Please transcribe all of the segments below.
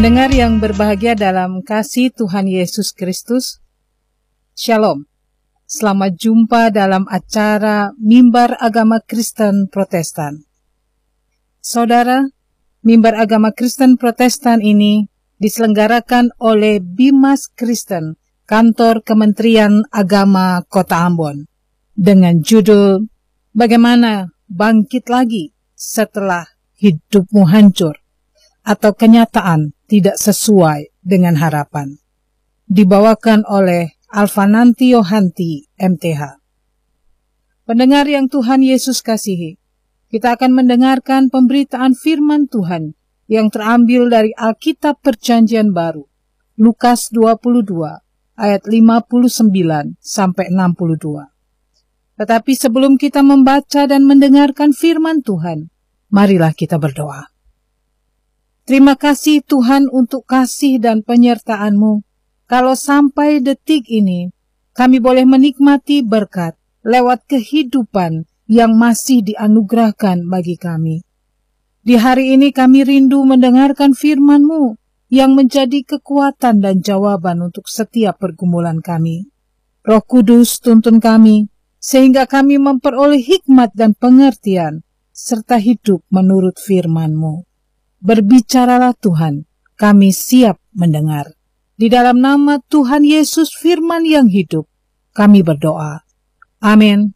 Pendengar yang berbahagia dalam kasih Tuhan Yesus Kristus, Shalom. Selamat jumpa dalam acara Mimbar Agama Kristen Protestan. Saudara, Mimbar Agama Kristen Protestan ini diselenggarakan oleh Bimas Kristen, Kantor Kementerian Agama Kota Ambon, dengan judul Bagaimana Bangkit Lagi Setelah Hidupmu Hancur, atau kenyataan tidak sesuai dengan harapan. Dibawakan oleh Alfananti Yohanti, MTH. Pendengar yang Tuhan Yesus kasihi, kita akan mendengarkan pemberitaan firman Tuhan yang terambil dari Alkitab Perjanjian Baru, Lukas 22, ayat 59 sampai 62. Tetapi sebelum kita membaca dan mendengarkan firman Tuhan, marilah kita berdoa. Terima kasih Tuhan untuk kasih dan penyertaan-Mu. Kalau sampai detik ini, kami boleh menikmati berkat lewat kehidupan yang masih dianugerahkan bagi kami. Di hari ini kami rindu mendengarkan firman-Mu yang menjadi kekuatan dan jawaban untuk setiap pergumulan kami. Roh Kudus tuntun kami, sehingga kami memperoleh hikmat dan pengertian, serta hidup menurut firman-Mu. Berbicaralah Tuhan, kami siap mendengar. Di dalam nama Tuhan Yesus firman yang hidup, kami berdoa. Amin.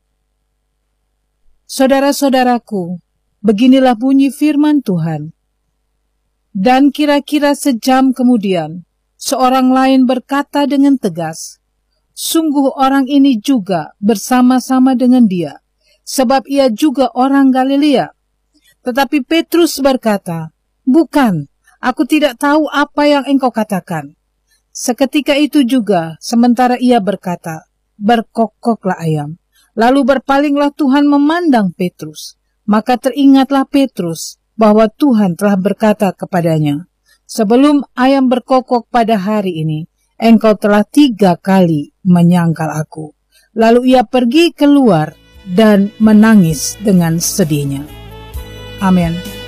Saudara-saudaraku, beginilah bunyi firman Tuhan. Dan kira-kira sejam kemudian, seorang lain berkata dengan tegas, sungguh orang ini juga bersama-sama dengan dia, sebab ia juga orang Galilea. Tetapi Petrus berkata, bukan, aku tidak tahu apa yang engkau katakan. Seketika itu juga, sementara ia berkata, berkokoklah ayam. Lalu berpalinglah Tuhan memandang Petrus. Maka teringatlah Petrus bahwa Tuhan telah berkata kepadanya, sebelum ayam berkokok pada hari ini, engkau telah 3 kali menyangkal aku. Lalu ia pergi keluar dan menangis dengan sedihnya. Amin.